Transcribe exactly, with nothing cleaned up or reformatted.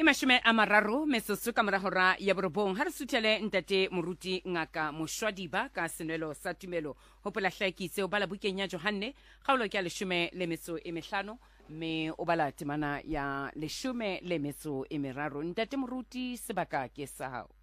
mashome a mararo metsotso ka moragora ya borobong ha re suthele ntate moruti ngaka Moshwadiba ka senwelo sa tumelo hopola hlakitse o bala bukeng ya Johanne kgaolo ke leshome le metso e mehlano me o bala temana ya leshome le metso e meraro. Ntate moruti sebaka ke sa hao.